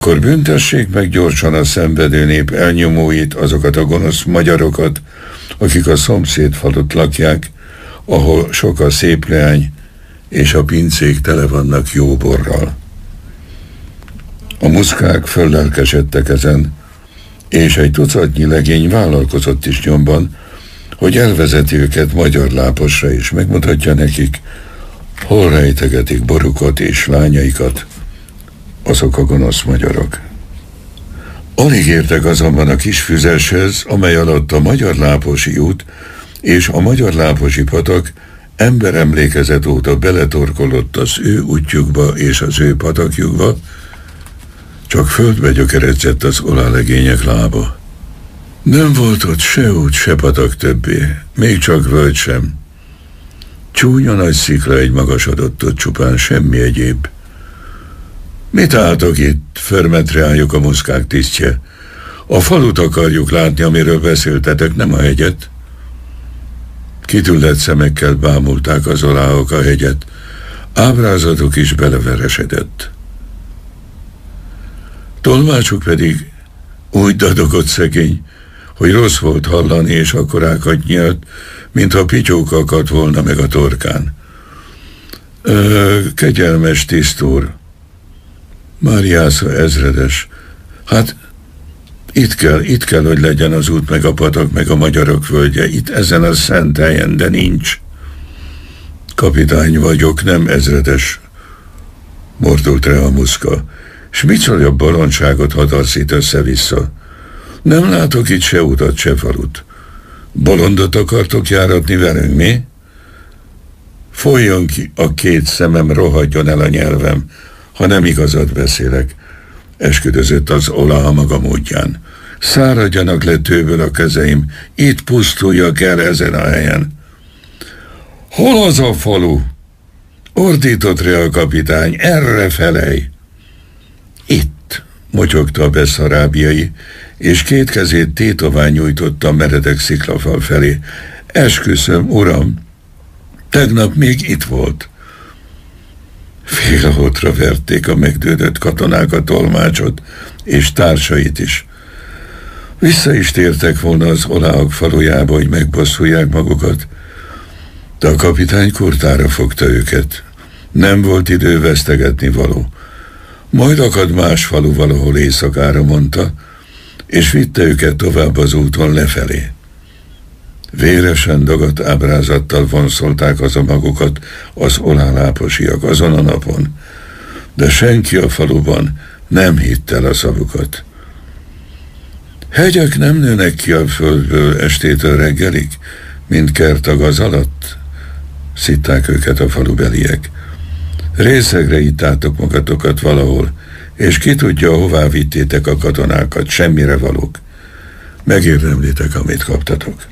Akkor büntessék meg gyorsan a szenvedő nép elnyomóit, azokat a gonosz magyarokat, akik a szomszéd falut lakják, ahol sok a szép leány, és a pincék tele vannak jó borral. A muszkák föllelkesedtek ezen, és egy tucatnyi legény vállalkozott is nyomban, hogy elvezeti őket Magyar Láposra, és megmutatja nekik, hol rejtegetik borukat és lányaikat azok a gonosz magyarok. Alig értek azonban a kis füzeshez, amely alatt a Magyar Láposi út és a Magyar Láposi patak emberemlékezet óta beletorkolott az ő útjukba és az ő patakjukba, csak földbe gyökeredzett az olálegények lába. Nem volt ott se út, se patak többé, még csak völgy sem. Csúnya nagy szikla egy magasodott ott, csupán semmi egyéb. Mit álltok itt? Förmet rájuk a muszkák tisztje. A falut akarjuk látni, amiről beszéltetek, nem a hegyet. Kitüllett szemekkel bámulták az oláhok a hegyet. Ábrázatuk is beleveresedett. Tolmácsuk pedig úgy dadogott szegény, hogy rossz volt hallani, és akkorákat nyílt, mintha pityók akadt volna meg a torkán. Kegyelmes tisztúr, Máriásza ezredes, hát itt kell, hogy legyen az út, meg a patak, meg a magyarok völgye, itt ezen a szent helyen, de nincs. Kapitány vagyok, nem ezredes, mordult rá a muszka. S micsoda bolondságot hadarszít össze-vissza? Nem látok itt se utat, se falut. Bolondot akartok járatni velünk, mi? Folyjon ki a két szemem, rohadjon el a nyelvem, ha nem igazat beszélek, esküdözött az oláh maga módján. Száradjanak le tőből a kezeim, itt pusztuljak el ezen a helyen. Hol az a falu? Ordított rá a kapitány, erre felej! Itt, motyogta a beszarábiai, és két kezét tétován nyújtotta a meredek sziklafal felé. Esküszöm, uram, tegnap még itt volt. Félrehotra verték a megdődött katonák a tolmácsot, és társait is. Vissza is tértek volna az oláhok falujába, hogy megbosszulják magukat, de a kapitány kurtára fogta őket. Nem volt idő vesztegetni való. Majd akad más falu valahol éjszakára, mondta, és vitte őket tovább az úton lefelé. Véresen dagadt ábrázattal vonszolták haza magukat az oláh láposiak azon a napon, de senki a faluban nem hitt el a szavukat. Hegyek nem nőnek ki a földből estétől reggelig, mint kert a gaz alatt, szitták őket a falubeliek. Részegre ittátok magatokat valahol, és ki tudja, hová vittétek a katonákat, semmire valók. Megérdemlitek, amit kaptatok.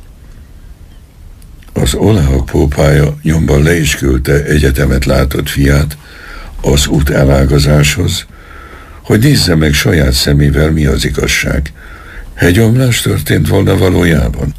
Az oláhok pópája nyomban le is küldte egyetemet látott fiát az út elágazáshoz, hogy nézze meg saját szemével, mi az igazság. Hegyomlás történt volna valójában.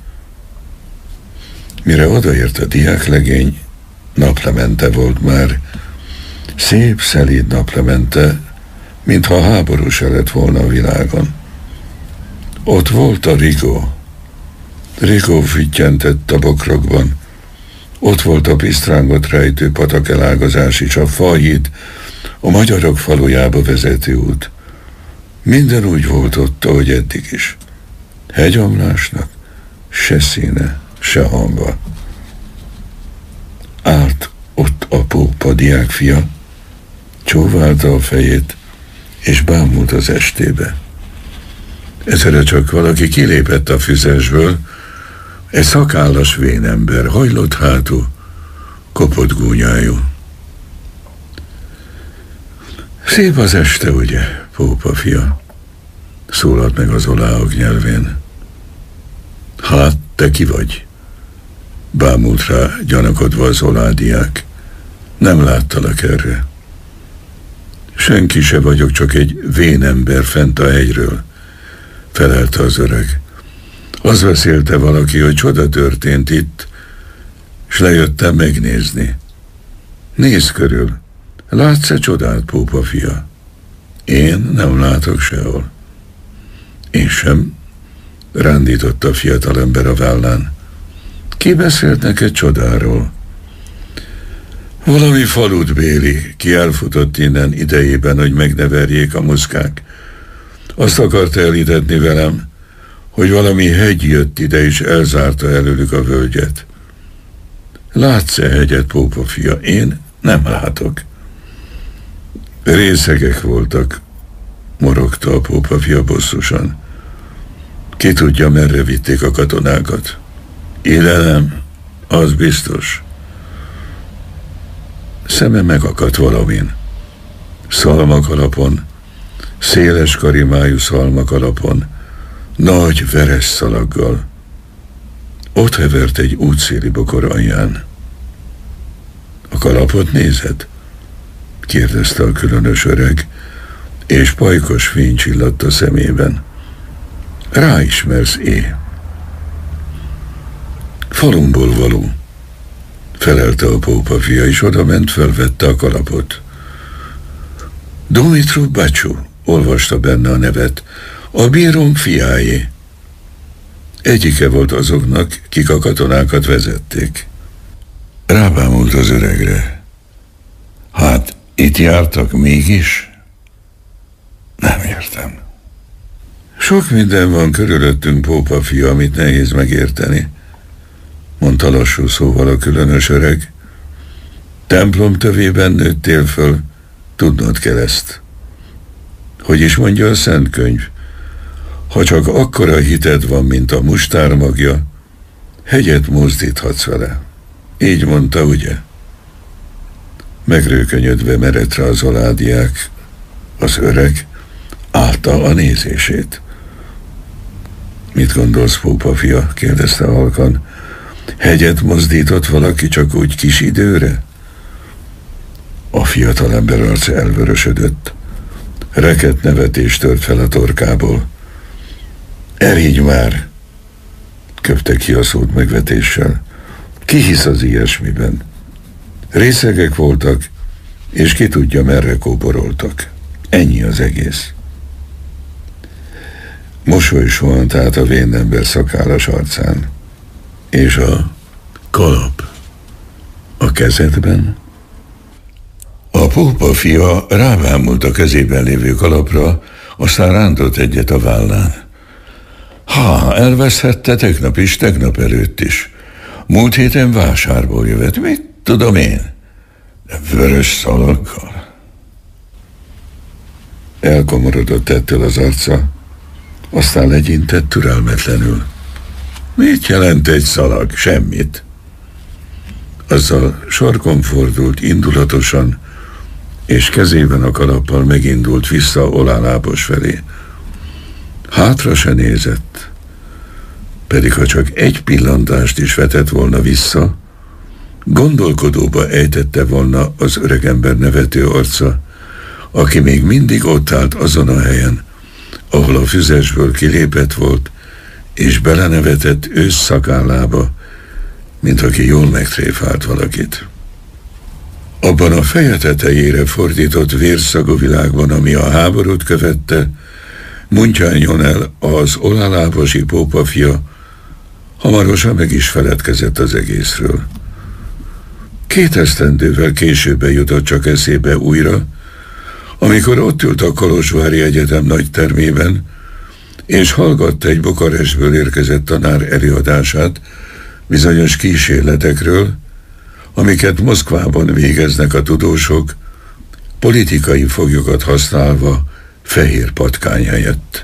Mire odaért a diáklegény, naplemente volt már, szép, szelíd naplemente, mintha háború se lett volna a világon. Ott volt a rigó. Rigó füttyentett a bokrokban. Ott volt a pisztrángot rejtő patakelágazás is, a fahíd, a magyarok falujába vezető út. Minden úgy volt ott, ahogy eddig is. Hegyomlásnak se színe, se hangva. Állt ott a pópa diákfia, csóválta a fejét, és bámult az estébe. Egyszerre csak valaki kilépett a füzesből, egy szakállas vénember, hajlott hátú, kopott gúnyájú. Szép az este, ugye, pópa fia? Szólalt meg az oláhok nyelvén. Hát, te ki vagy? Bámult rá gyanakodva az oládiák. Nem láttalak erre. Senki se vagyok, csak egy vénember fent a hegyről, felelte az öreg. Az beszélte valaki, hogy csoda történt itt, s lejöttem megnézni. Nézz körül, látsz-e csodát, pópa fia? Én nem látok sehol. Én sem, rándított a fiatalember a vállán. Ki beszélt neked csodáról? Valami falut béli, ki elfutott innen idejében, hogy megneverjék a muszkák. Azt akarta elhitetni velem, hogy valami hegy jött ide, és elzárta előlük a völgyet. Látsz-e hegyet, pópa fia? Én nem látok. Részegek voltak, morogta a pópa fia bosszusan. Ki tudja, merre vitték a katonákat. Ide nem, az biztos. Szeme megakadt valamin. Szalmakalapon, széles karimájú szalmakalapon, nagy veres szalaggal. Ott hevert egy útszéli bokor alján. A kalapot nézed? Kérdezte a különös öreg, és pajkos fény csilladt a szemében. Ráismersz, Falumból való, felelte a pópa fia, és oda ment, felvette a kalapot. Dumitru Bácsú, olvasta benne a nevet, a bírom fiájé. Egyike volt azoknak, kik a katonákat vezették. Rábámult az öregre. Hát, itt jártak mégis? Nem értem. Sok minden van körülöttünk, pópa fia, amit nehéz megérteni, mondta lassú szóval a különös öreg. Templom tövében nőttél föl, tudnod kell ezt. Hogy is mondja a Szent Könyv? Ha csak akkora hited van, mint a mustár magja, hegyet mozdíthatsz vele. Így mondta, ugye? Megrőkönyödve merett rá az aládiák. Az öreg állta a nézését. Mit gondolsz, pópa fia? Kérdezte halkan. Hegyet mozdított valaki csak úgy kis időre? A fiatalember arca elvörösödött. Rekett nevetés tört fel a torkából. Erigy már! Köpte ki a szót megvetéssel. Ki hisz az ilyesmiben? Részegek voltak, és ki tudja, merre kóboroltak. Ennyi az egész. Mosoly suhant át a vén ember szakállas arcán. És a kalap a kezedben? A pópa fia rávámult a kezében lévő kalapra, aztán rántott egyet a vállán. Elveszhette tegnap is, tegnap előtt is. Múlt héten vásárból jövet, mit tudom én? Vörös szalaggal. Elkomorodott ettől az arca, aztán legyintett türelmetlenül. Mit jelent egy szalag? Semmit. Azzal sarkon fordult indulatosan, és kezében a kalappal megindult vissza Olálábos felé. Hátra se nézett, pedig ha csak egy pillantást is vetett volna vissza, gondolkodóba ejtette volna az öregember nevető arca, aki még mindig ott állt azon a helyen, ahol a füzesből kilépett volt, és belenevetett ősz szakállába, mint aki jól megtréfált valakit. Abban a feje tetejére fordított vérszagú világban, ami a háborút követte, Muntyányon el az olálábosi pópa fia hamarosan meg is feledkezett az egészről. 2 esztendővel később jutott csak eszébe újra, amikor ott ült a Kolozsvári Egyetem nagy termében, és hallgatta egy Bukarestből érkezett tanár előadását bizonyos kísérletekről, amiket Moszkvában végeznek a tudósok, politikai foglyokat használva fehér patkány helyett.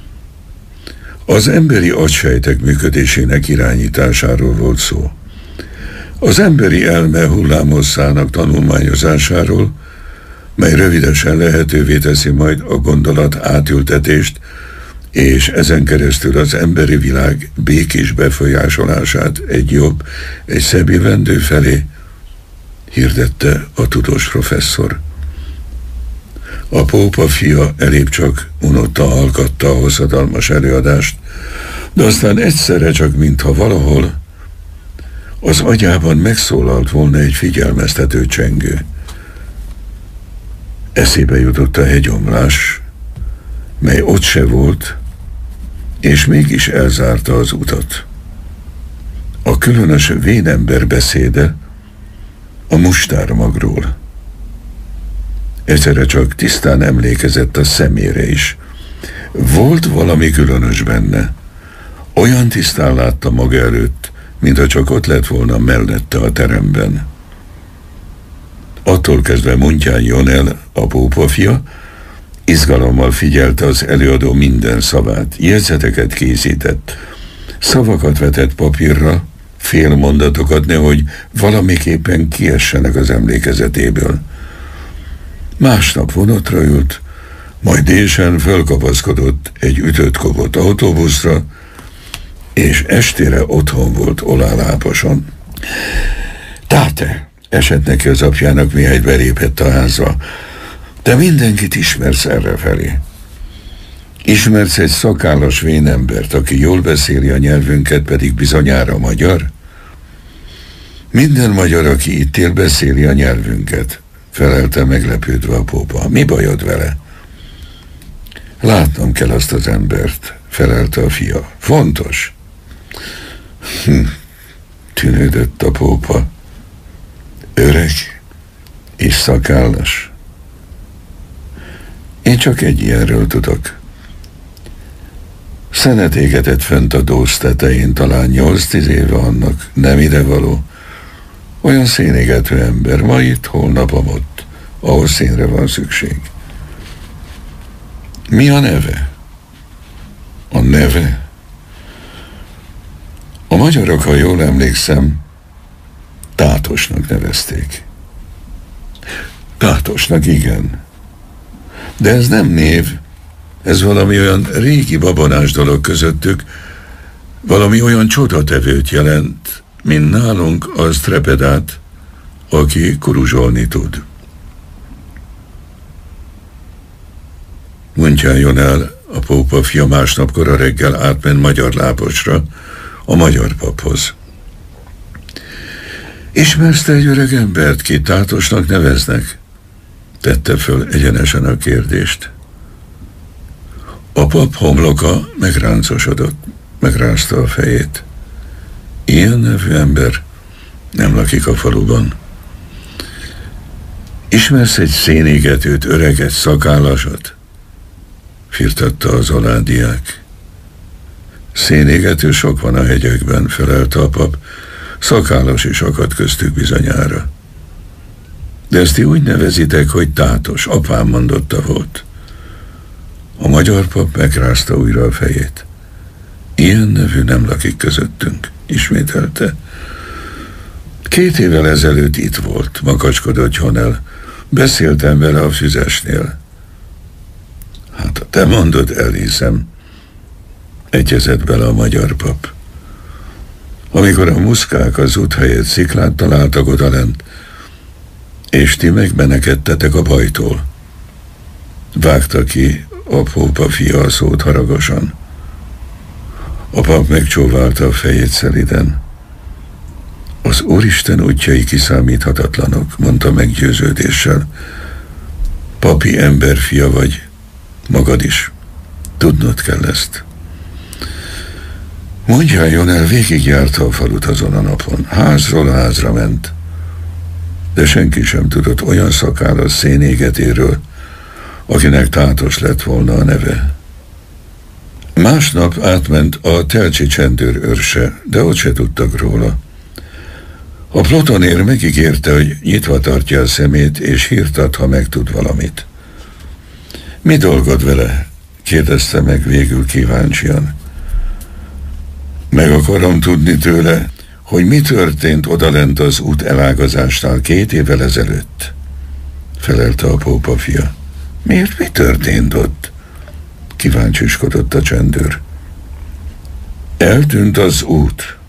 Az emberi agysejtek működésének irányításáról volt szó. Az emberi elme hullámhosszának tanulmányozásáról, mely rövidesen lehetővé teszi majd a gondolat átültetést, és ezen keresztül az emberi világ békés befolyásolását egy jobb, egy szebb jövendő felé, hirdette a tudós professzor. A pópa fia elébb csak unottan hallgatta a hosszadalmas előadást, de aztán egyszerre csak, mintha valahol az agyában megszólalt volna egy figyelmeztető csengő. Eszébe jutott a hegyomlás, mely ott se volt, és mégis elzárta az utat. A különös vénember beszéde a mustármagról. Egyszerre csak tisztán emlékezett a szemére is. Volt valami különös benne. Olyan tisztán látta maga előtt, mintha csak ott lett volna mellette a teremben. Attól kezdve Muntyán Jonel, a pópa fia, izgalommal figyelte az előadó minden szavát, jegyzeteket készített, szavakat vetett papírra, félmondatokat, nehogy valamiképpen kiessenek az emlékezetéből. Másnap vonatra ült, majd désen fölkapaszkodott egy ütött kopott autóbuszra, és estére otthon volt Oláláposon. Táte, esett neki az apjának, mihelyt belépett a házba. De mindenkit ismersz errefelé. Ismersz egy szakállas vénembert, aki jól beszéli a nyelvünket, pedig bizonyára magyar? Minden magyar, aki itt él, beszéli a nyelvünket, felelte meglepődve a pópa. Mi bajod vele? Látnom kell azt az embert, felelte a fia. Fontos? Tűnődött a pópa. Öreg és szakállas. Én csak egy ilyenről tudok. Szenet égetett fent a dósz tetején, talán 8-10 éve annak, nem idevaló. Olyan szénégető ember, ma itt, holnap amott, ahol szénre van szükség. Mi a neve? A neve? A magyarok, ha jól emlékszem, Tátosnak nevezték. Tátosnak, igen. De ez nem név, ez valami olyan régi babonás dolog közöttük, valami olyan csodatevőt jelent, mint nálunk az trepedát, aki kuruzsolni tud. Muntyán Jonel, a pópa fia másnap kora reggel átment Magyarláposra, a magyar paphoz. Ismersz te egy öreg embert, ki Tátosnak neveznek? Tette föl egyenesen a kérdést. A pap homloka megráncosodott, megrázta a fejét. Ilyen nevű ember nem lakik a faluban. Ismersz egy szénégetőt, öreget, szakállasat? Firtatta az aládiák. Szénégető sok van a hegyekben, felelte a pap, szakállas is akadt köztük bizonyára. De ezt ti úgy nevezitek, hogy Tátos, apám mondotta volt. A magyar pap megrázta újra a fejét. Ilyen nevű nem lakik közöttünk, ismételte. 2 évvel ezelőtt itt volt, makacskodott Jonel. Beszéltem vele a füzesnél. Hát, te mondod, elhiszem, egyezett bele a magyar pap. Amikor a muszkák az út helyett sziklát találtak odalent, és ti megmenekedtetek a bajtól. Vágta ki a pópa fia a szót haragosan. A pap megcsóválta a fejét szeliden. Az Úristen útjai kiszámíthatatlanok, mondta meggyőződéssel. Papi emberfia vagy, magad is. Tudnod kell ezt. Muntyán Jonel végigjárta a falut azon a napon. Házról házra ment, de senki sem tudott olyan szakállas szénégetéről, akinek Tátos lett volna a neve. Másnap átment a telcsi csendőr őrse, de ott se tudtak róla. A plotonér megígérte, hogy nyitva tartja a szemét, és hírt ad, ha megtud valamit. Mi dolgod vele? Kérdezte meg végül kíváncsian. Meg akarom tudni tőle, hogy mi történt odalent az út elágazásnál 2 évvel ezelőtt, felelte a pópa fia. Miért, mi történt ott? Kíváncsiskodott a csendőr. Eltűnt az út.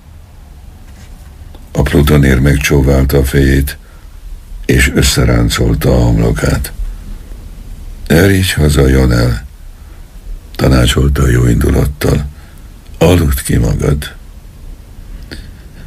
A plutonér megcsóválta a fejét, és összeráncolta a homlokát. Erígy haza, Jonel, tanácsolta a jó indulattal. Aludd ki magad.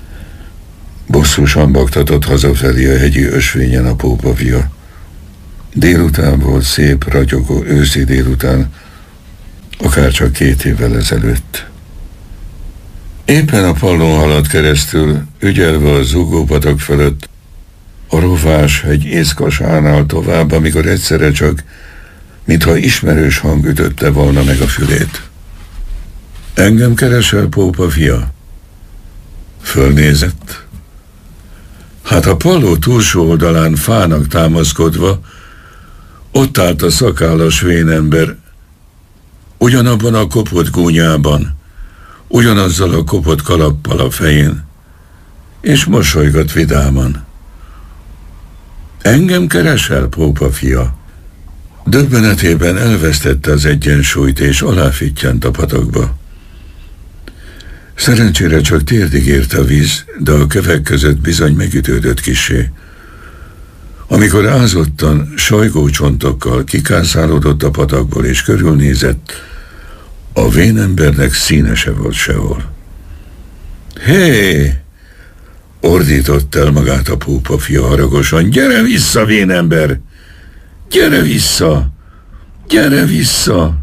Bosszusan baktatott hazafelé a hegyi ösvényen a pópa fia. Délután volt, szép, ragyogó őszi délután, akárcsak 2 évvel ezelőtt. Éppen a pallón haladt keresztül, ügyelve a zúgópatak fölött, a rovás egy észkasánál tovább, amikor egyszerre csak, mintha ismerős hang ütötte volna meg a fülét. Engem keresel, Pópa fia? Fölnézett. Hát a palló túlsó oldalán fának támaszkodva ott állt a szakállas vénember, ugyanabban a kopott gúnyában, ugyanazzal a kopott kalappal a fején, és mosolygott vidáman. Engem keresel, Pópa fia? Döbbenetében elvesztette az egyensúlyt, és aláfittyent a patakba. Szerencsére csak térdig ért a víz, de a kövek között bizony megütődött kissé. Amikor ázottan, sajgó csontokkal kikászálódott a patakból és körülnézett, a vénembernek színe se volt sehol. Hé! Ordított el magát a Pópa fia haragosan. Gyere vissza, vénember! Gyere vissza! Gyere vissza!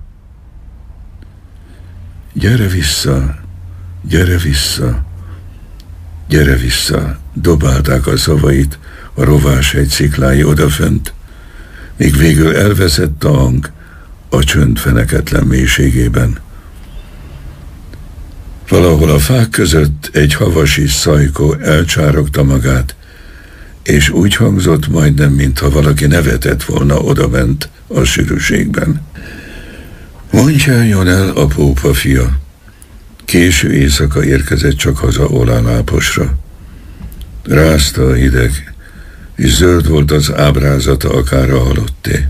Gyere vissza! Gyere vissza! Gyere vissza! Dobálták a szavait a rováshegy sziklái odafönt, míg végül elveszett a hang a csönd feneketlen mélységében. Valahol a fák között egy havasi szajkó elcsárogta magát, és úgy hangzott majdnem, mintha valaki nevetett volna odabent a sűrűségben. Mondjáljon el a Pópa fia. Késő éjszaka érkezett csak haza Oláláposra. Rázta a hideg, és zöld volt az ábrázata akár a halotté.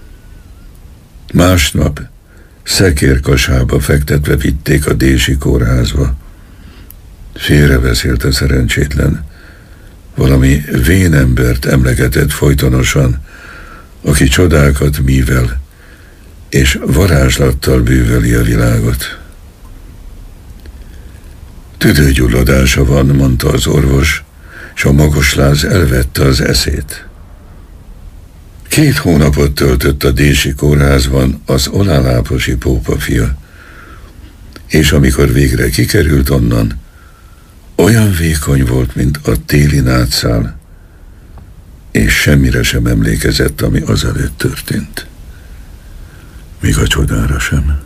Másnap szekérkasába fektetve vitték a dési kórházba. Félrebeszélt a szerencsétlen. Valami vénembert emlegetett folytonosan, aki csodákat mível, és varázslattal bűveli a világot. Tüdőgyulladása van, mondta az orvos, és a magosláz elvette az eszét. 2 hónapot töltött a dési kórházban az oláláposi Pópa fia, és amikor végre kikerült onnan, olyan vékony volt, mint a téli nátszál, és semmire sem emlékezett, ami azelőtt történt. Még a csodára sem.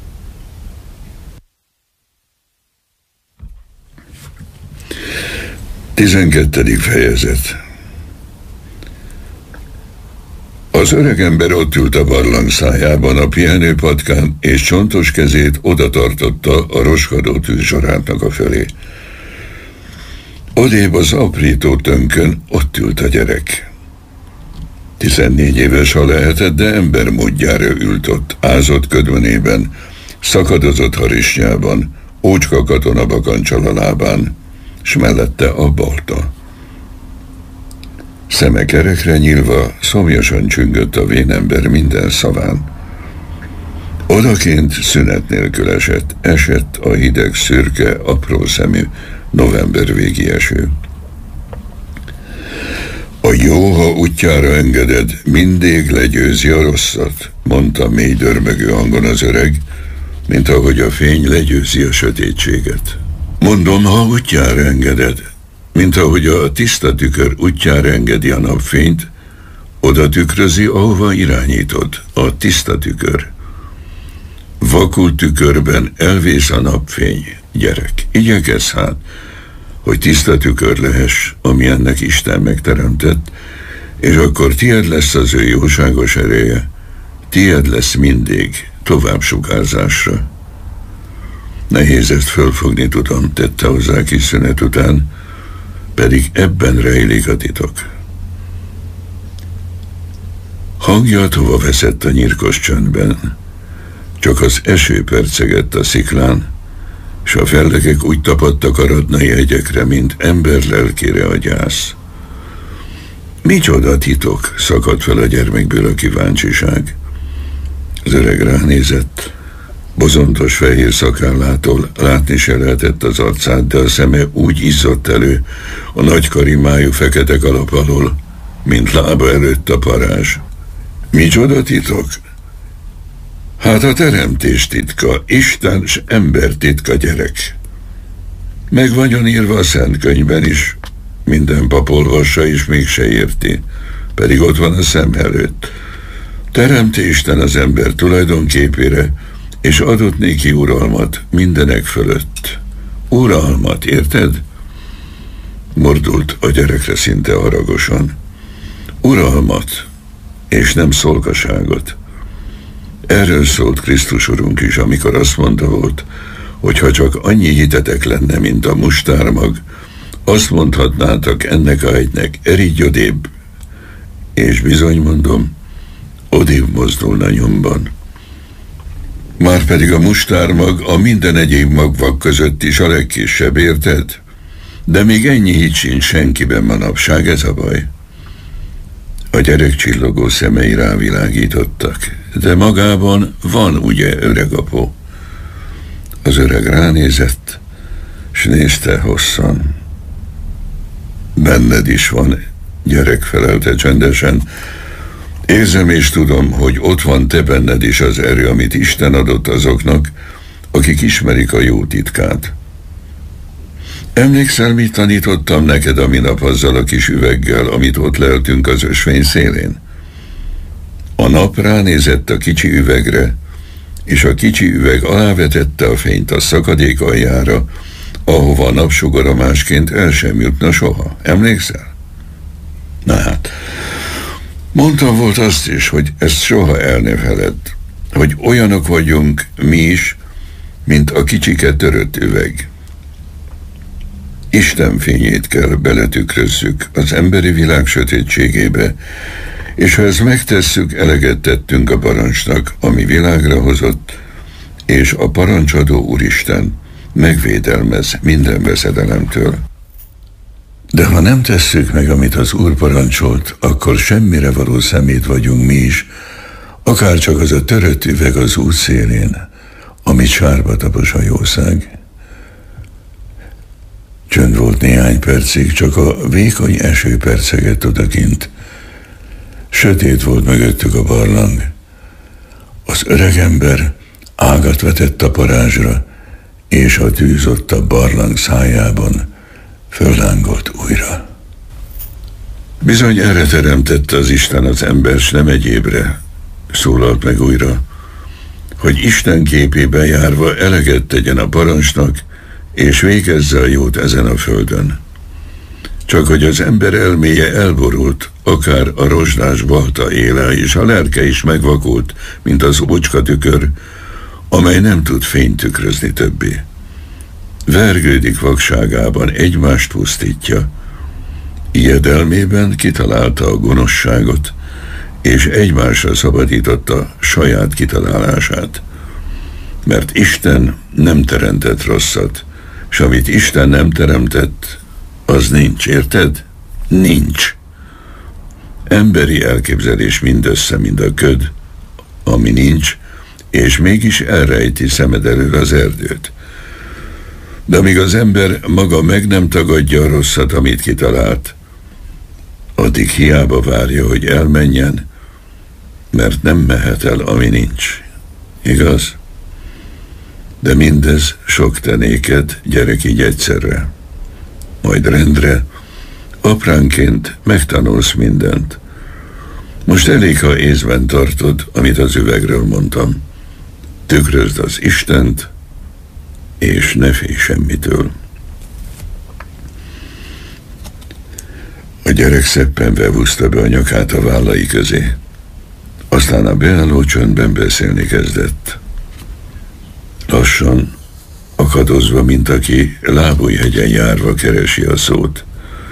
Tizenkettedik fejezet. Az öregember ott ült a barlang szájában a pihenőpatkán, és csontos kezét oda tartotta a roskadó tűzsorátnak a fölé. Odébb az aprító tönkön ott ült a gyerek. 14 éves, ha lehetett, de ember módjára ült ott, ázott ködönében, szakadozott harisnyában, ócska katonabakancsal a lábán, s mellette a balta. Szeme kerekre nyílva szomjasan csüngött a vénember minden szaván. Odakint szünet nélkül esett a hideg, szürke, apró szemű november végi eső. A jó, ha útjára engeded, mindig legyőzi a rosszat, mondta mély dörmögő hangon az öreg, mint ahogy a fény legyőzi a sötétséget. Mondom, ha útjára engeded, mint ahogy a tiszta tükör útjára engedi a napfényt, oda tükrözi, ahova irányítod, a tiszta tükör. Vakul tükörben elvész a napfény, gyerek. Igyekezz hát, hogy tiszta tükör lehess, ami ennek Isten megteremtett, és akkor tied lesz az ő jóságos ereje, tied lesz mindig, tovább sugárzásra. Nehéz ezt fölfogni, tudom, tette hozzá kis szünet után, pedig ebben rejlik a titok. Hangja tova veszett a nyírkos csöndben, csak az eső percegett a sziklán, s a fellegek úgy tapadtak a radnai hegyekre, mint ember lelkére a gyász. Micsoda titok, szakadt fel a gyermekből a kíváncsiság. Az öreg ránézett, bozontos fehér szakállától látni se lehetett az arcát, de a szeme úgy izzott elő a nagy karimájú fekete kalap alól, mint lába előtt a parázs. Micsoda titok? Hát a teremtés titka, Isten s ember titka, gyerek. Meg vagyon írva a Szent Könyvben is, minden pap olvassa és mégse érti, pedig ott van a szem előtt. Teremti Isten az ember tulajdonképére, és adott néki uralmat mindenek fölött. Uralmat, érted? Mordult a gyerekre szinte haragosan. Uralmat, és nem szolgaságot. Erről szólt Krisztus Urunk is, amikor azt mondta volt, hogy ha csak annyi hitetek lenne, mint a mustármag, azt mondhatnátok ennek a hegynek, eridj odébb, és bizony mondom, odébb mozdulna nyomban. Márpedig a mustármag a minden egyéb magvak között is a legkisebb, érted? De még ennyi hit sincs senkiben manapság, ez a baj. A gyerek csillogó szemei rávilágítottak. De magában van, ugye, öregapó? Az öreg ránézett, s nézte hosszan. Benned is van, gyerek, felelte csendesen. Érzem és tudom, hogy ott van te benned is az erő, amit Isten adott azoknak, akik ismerik a jó titkát. Emlékszel, mit tanítottam neked a minap azzal a kis üveggel, amit ott leltünk az ösvény szélén? A nap ránézett a kicsi üvegre, és a kicsi üveg alávetette a fényt a szakadék aljára, ahova a napsugara másként el sem jutna soha. Emlékszel? Na hát, mondtam volt azt is, hogy ezt soha el ne feledd, hogy olyanok vagyunk mi is, mint a kicsike törött üveg. Isten fényét kell beletükrözzük az emberi világ sötétségébe, és ha ezt megtesszük, eleget tettünk a parancsnak, ami világra hozott, és a parancsadó Úristen megvédelmez minden veszedelemtől. De ha nem tesszük meg, amit az Úr parancsolt, akkor semmire való szemét vagyunk mi is, akár csak az a törött üveg az út szélén, amit sárba tapos a jószág. Csönd volt néhány percig, csak a vékony eső percegett odakint. Sötét volt mögöttük a barlang. Az öregember ágat vetett a parázsra, és a tűz ott a barlang szájában föllángolt újra. Bizony erre teremtette az Isten az ember, s nem egyébre, szólalt meg újra, hogy Isten képében járva eleget tegyen a parancsnak, és végezze a jót ezen a földön. Csak hogy az ember elméje elborult, akár a rozsdás balta éle, és a lelke is megvakult, mint az ócskatükör, amely nem tud fényt tükrözni többé. Vergődik vakságában, egymást pusztítja. Ijedelmében kitalálta a gonoszságot, és egymásra szabadította saját kitalálását. Mert Isten nem teremtett rosszat, s amit Isten nem teremtett, az nincs, érted? Nincs. Emberi elképzelés mindössze, mind a köd, ami nincs, és mégis elrejti szemed elől az erdőt. De amíg az ember maga meg nem tagadja a rosszat, amit kitalált, addig hiába várja, hogy elmenjen, mert nem mehet el, ami nincs. Igaz? De mindez sok te néked, gyerek, így egyszerre. Majd rendre, apránként megtanulsz mindent. Most elég, ha észben tartod, amit az üvegről mondtam. Tükrözd az Istent, és ne félj semmitől. A gyerek szeppenve húzta be a nyakát a vállai közé. Aztán a beálló csöndben beszélni kezdett. Lassan, akadozva, mint aki Lábújhegyen járva keresi a szót.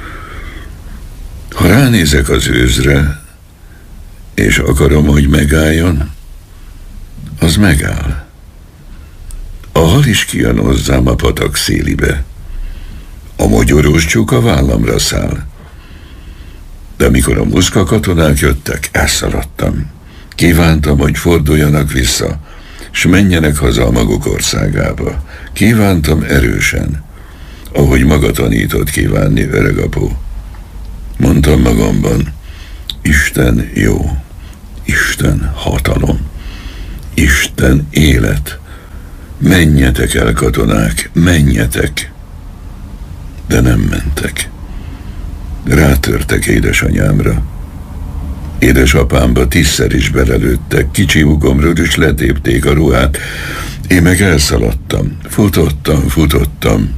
Ha ránézek az őzre, és akarom, hogy megálljon, az megáll. A hal is kijön hozzám a patak szélibe. A mogyorós csuk a vállamra száll. De amikor a muszka katonák jöttek, elszaladtam. Kívántam, hogy forduljanak vissza, s menjenek haza a maguk országába. Kívántam erősen, ahogy maga tanított kívánni, öregapó. Mondtam magamban, Isten jó, Isten hatalom, Isten élet. Menjetek el, katonák, menjetek! De nem mentek. Rátörtek édesanyámra. Édesapámba 10-szer is belelőttek, kicsi ugomról is letépték a ruhát. Én meg elszaladtam, futottam.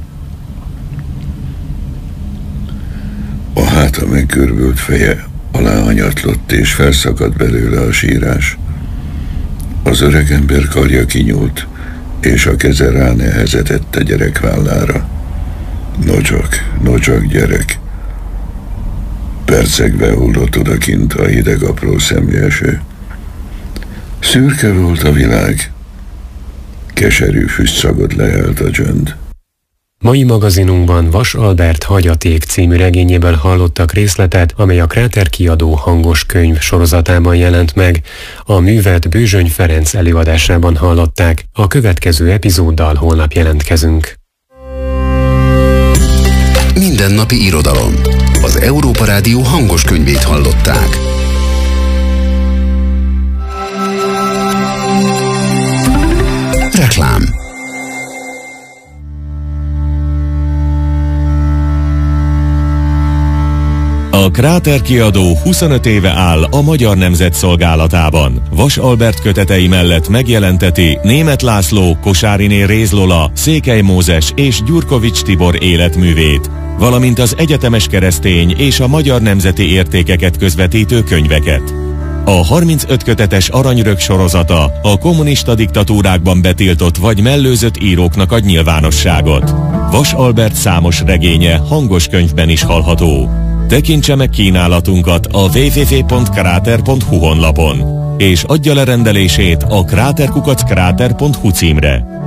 A háta meggörbült feje alá hanyatlott, és felszakadt belőle a sírás. Az öregember karja kinyúlt, és a keze ránehezedett a gyerek vállára. Nocsak gyerek. Percekbe hullott odakint a hideg apró szemlélső. Szürke volt a világ. Keserű füstszagot lehelt a csönd. Mai magazinunkban Vas Albert Hagyaték című regényéből hallottak részletet, amely a Kráter kiadó hangos könyv sorozatában jelent meg. A művet Bőzsöny Ferenc előadásában hallották. A következő epizóddal holnap jelentkezünk. Mindennapi irodalom. Az Európa Rádió hangos könyvét hallották. Reklám. A Kráter kiadó 25 éve áll a Magyar Nemzet szolgálatában. Vas Albert kötetei mellett megjelenteti Németh László, Kosáriné Réz Lola, Székely Mózes és Gyurkovics Tibor életművét, valamint az egyetemes keresztény és a magyar nemzeti értékeket közvetítő könyveket. A 35 kötetes Aranyrög sorozata a kommunista diktatúrákban betiltott vagy mellőzött íróknak ad nyilvánosságot. Vas Albert számos regénye hangos könyvben is hallható. Tekintse meg kínálatunkat a www.krater.hu honlapon, és adja le rendelését a kráterkukackráter.hu címre.